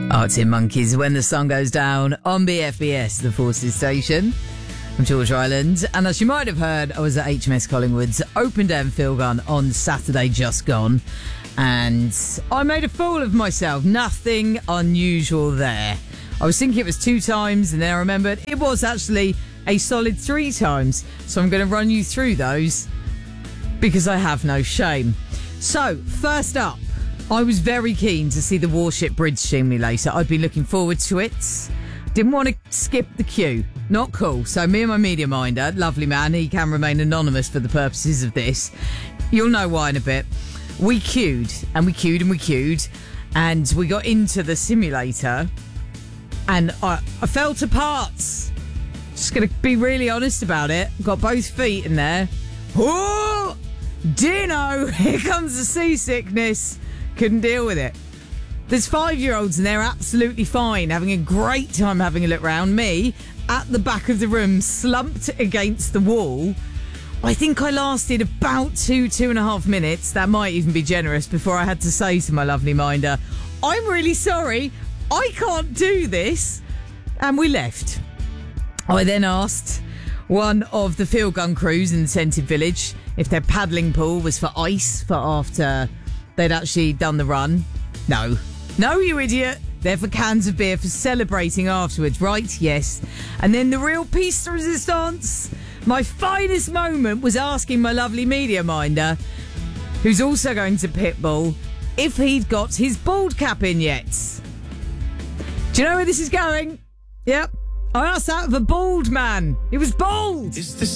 Arctic Monkeys, When the Sun Goes Down on BFBS, the Forces station. I'm George Island, and as you might have heard, I was at HMS Collingwood's Open Day and Field Gun on Saturday just gone, and I made a fool of myself. Nothing unusual there. I was thinking it was 2 times, and then I remembered it was actually a solid 3 times. So I'm going to run you through those because I have no shame. So, first up, I was very keen to see the Warship Bridge Simulator. I'd been looking forward to it. Didn't want to skip the queue. Not cool. So me and my media minder, lovely man, he can remain anonymous for the purposes of this. You'll know why in a bit. We queued and we queued and we queued, and we got into the simulator, and I fell to parts. Just going to be really honest about it. Got both feet in there. Oh, Dino, here comes the seasickness. Couldn't deal with it. There's 5-year-olds and they're absolutely fine, having a great time having a look round. Me, at the back of the room, slumped against the wall. I think I lasted about 2.5 minutes. That might even be generous, before I had to say to my lovely minder, I'm really sorry, I can't do this. And we left. I then asked one of the field gun crews in the Tented Village if their paddling pool was for ice for after they'd actually done the run. No, you idiot. They're for cans of beer for celebrating afterwards, right? Yes. And then the real piece de resistance, my finest moment, was asking my lovely media minder, who's also going to Pitbull, if he'd got his bald cap in yet. Do you know where this is going? Yep. I asked that of a bald man. He was bald. Is this